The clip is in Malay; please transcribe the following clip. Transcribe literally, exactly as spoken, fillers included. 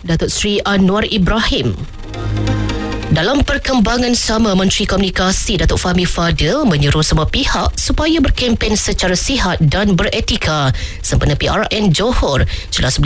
Datuk Seri Anwar Ibrahim. Dalam perkembangan sama, Menteri Komunikasi Datuk Fahmi Fadil menyeru semua pihak supaya berkempen secara sihat dan beretika sempena P R N Johor jelas